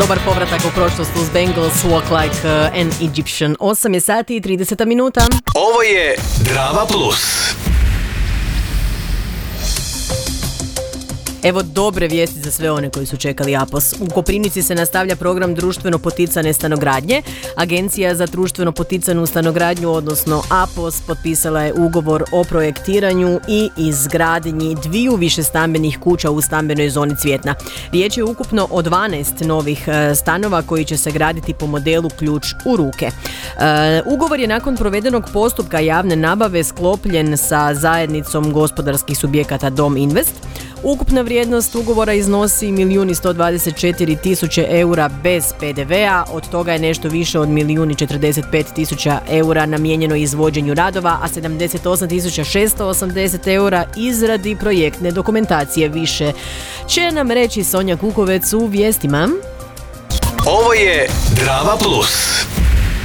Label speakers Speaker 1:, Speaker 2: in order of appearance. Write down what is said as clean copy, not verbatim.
Speaker 1: Dobar povratak u prošlost uz Bengals Walk Like an Egyptian. 8 je sati i 30 minuta.
Speaker 2: Ovo je Drama Plus.
Speaker 1: Evo dobre vijesti za sve one koji su čekali APOS. U Koprivnici se nastavlja program društveno poticane stanogradnje. Agencija za društveno poticanu stanogradnju, odnosno APOS, potpisala je ugovor o projektiranju i izgradnji 2 višestambenih kuća u stambenoj zoni Cvjetna. Riječ je ukupno o 12 novih stanova koji će se graditi po modelu ključ u ruke. Ugovor je nakon provedenog postupka javne nabave sklopljen sa zajednicom gospodarskih subjekata Dom Invest. Ukupna vrijednost ugovora iznosi 1.124.000 eura bez PDV-a, od toga je nešto više od 1.045.000 eura namijenjeno izvođenju radova, a 78.680 eura izradi projektne dokumentacije. Više će nam reći Sonja Kukovec u vijestima.
Speaker 2: Ovo je Drama Plus.